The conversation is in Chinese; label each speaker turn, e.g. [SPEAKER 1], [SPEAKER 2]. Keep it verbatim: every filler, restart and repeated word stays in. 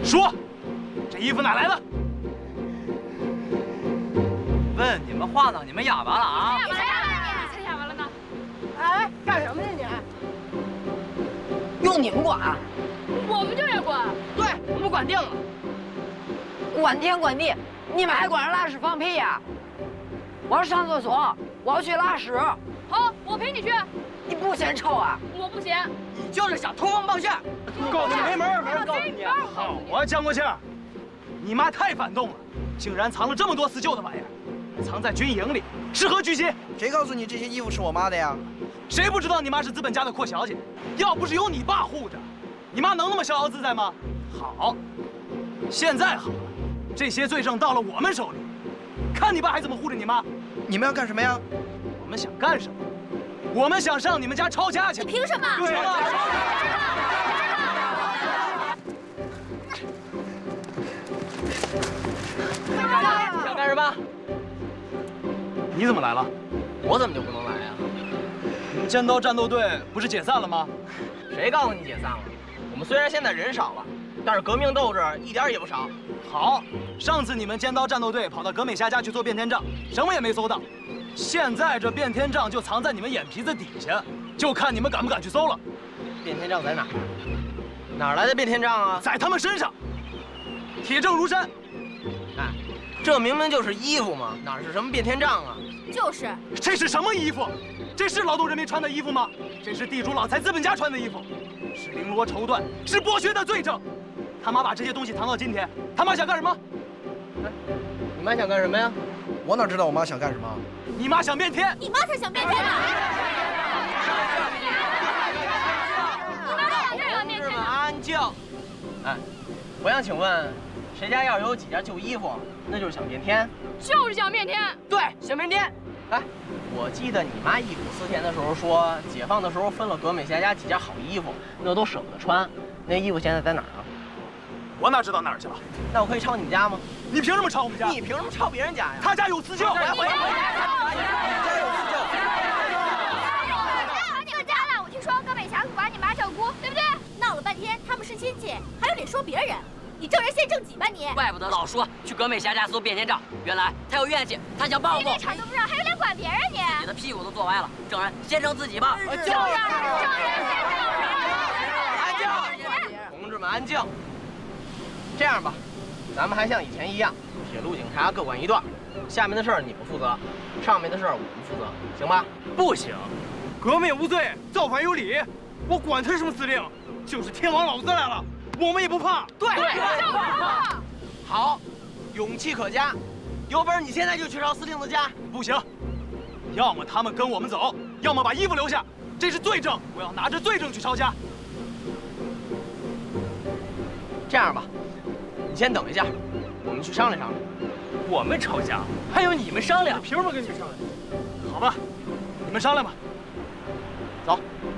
[SPEAKER 1] 说，这衣服哪来的？
[SPEAKER 2] 问你们话呢？你们哑巴了啊？
[SPEAKER 3] 哑巴了你！才哑巴了呢！
[SPEAKER 4] 哎，干什么呢你？用你们管？
[SPEAKER 3] 我们就要管。
[SPEAKER 4] 对，我们管定了。管天管地，你们还管着拉屎放屁呀？我要上厕所，我要去拉屎。
[SPEAKER 3] 好，我陪你去。
[SPEAKER 4] 你不嫌臭啊？
[SPEAKER 3] 我不嫌。
[SPEAKER 4] 你就是想通风报信。
[SPEAKER 1] 告诉你没门，没人告诉你。好啊，江国庆，你妈太反动了，竟然藏了这么多辞旧的玩意儿，藏在军营里，是何居心？
[SPEAKER 5] 谁告诉你这些衣服是我妈的呀？
[SPEAKER 1] 谁不知道你妈是资本家的阔小姐？要不是有你爸护着，你妈能那么逍遥自在吗？好，现在好了，这些罪证到了我们手里，看你爸还怎么护着你妈。
[SPEAKER 5] 你们要干什么呀？
[SPEAKER 1] 我们想干什么？我们想上你们家抄家去。
[SPEAKER 3] 你凭什么？
[SPEAKER 1] 对了。
[SPEAKER 2] 想干什么？
[SPEAKER 1] 你怎么来了？
[SPEAKER 2] 我怎么就不能来呀？
[SPEAKER 1] 你们尖刀战斗队不是解散了吗？
[SPEAKER 2] 谁告诉你解散了？我们虽然现在人少了，但是革命斗志一点也不少。
[SPEAKER 1] 好，上次你们尖刀战斗队跑到葛美霞家去做变天杖，什么也没搜到。现在这变天杖就藏在你们眼皮子底下，就看你们敢不敢去搜了。
[SPEAKER 2] 变天杖在哪儿？哪儿来的变天杖啊？
[SPEAKER 1] 在他们身上，铁证如山。
[SPEAKER 2] 哎，这明明就是衣服嘛，哪是什么变天杖啊？
[SPEAKER 3] 就是。
[SPEAKER 1] 这是什么衣服？这是劳动人民穿的衣服吗？这是地主老财资本家穿的衣服，是绫罗绸缎，是剥削的罪证。他妈把这些东西藏到今天，他妈想干什么？
[SPEAKER 2] 哎，你妈想干什么呀？
[SPEAKER 5] 我哪知道我妈想干什么？
[SPEAKER 1] 你妈想变天。
[SPEAKER 3] 你妈才想变天呢！
[SPEAKER 2] 同志们安静。哎，我想请问，谁家要是有几件旧衣服，那就是想变天？
[SPEAKER 3] 就是想变天。
[SPEAKER 2] 对，想变天。哎，我记得你妈忆苦思甜的时候说，解放的时候分了葛美霞家几件好衣服，那都舍不得穿。那衣服现在在哪儿啊？
[SPEAKER 1] 我哪知道哪儿去了？
[SPEAKER 2] 那我可以抄你们家吗？
[SPEAKER 1] 你凭什么抄我们家？
[SPEAKER 2] 你凭什么抄别人家呀？
[SPEAKER 1] 他家有私臼。
[SPEAKER 2] 回来回来回来！
[SPEAKER 3] 这个家了，我听说葛美霞会把你妈叫姑，对不对？闹了半天，他们是亲戚，还有脸说别人？你正人先正己吧你！
[SPEAKER 6] 怪不得老说去葛美霞家搜变天杖，原来他有怨气，他想报复。
[SPEAKER 3] 连场都不让，还有脸管别人你？
[SPEAKER 6] 自己的屁股都坐歪了，正人先正自己吧。
[SPEAKER 3] 就是，正人先正人。
[SPEAKER 2] 安静，同志们安静。这样吧，咱们还像以前一样，铁路警察各管一段，下面的事儿你们负责，上面的事儿我们负责，行吧？
[SPEAKER 1] 不行，革命无罪，造反有理，我管他什么司令，就是天王老子来了，我们也不怕。
[SPEAKER 2] 对，
[SPEAKER 3] 就是怕。
[SPEAKER 2] 好，勇气可嘉，有本事你现在就去抄司令的家。
[SPEAKER 1] 不行，要么他们跟我们走，要么把衣服留下，这是罪证，我要拿着罪证去抄家。
[SPEAKER 2] 这样吧。你先等一下，我们去商量商量。
[SPEAKER 1] 我们抄家，还有你们商量？凭什么跟你商量？好吧，你们商量吧。走。